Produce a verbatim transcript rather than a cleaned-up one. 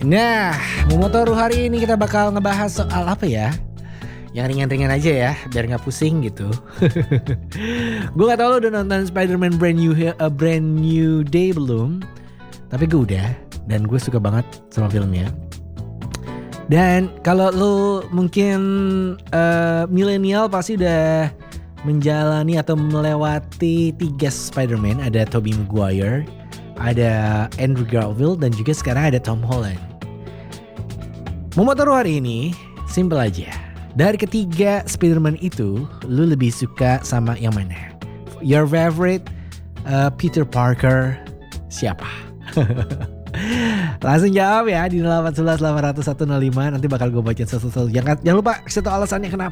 Nah, Momotoru hari ini kita bakal ngebahas soal apa ya? Yang ringan-ringan aja ya, biar gak pusing gitu. Gue gak tau lo udah nonton Spider-Man Brand New, uh, Brand New Day belum? Tapi gue udah, dan gue suka banget sama filmnya. Dan kalau lo mungkin uh, milenial pasti udah menjalani atau melewati tiga Spider-Man. Ada Tobey Maguire, ada Andrew Garfield, dan juga sekarang ada Tom Holland. Momotoru hari ini simple aja. Dari ketiga Spider-Man itu, lu lebih suka sama yang mana? Your favorite uh, Peter Parker siapa? Langsung jawab ya di delapan satu satu delapan nol satu nol lima. Nanti bakal gue bacain satu-satu. Jangan, jangan lupa kasih tau alasannya kenapa.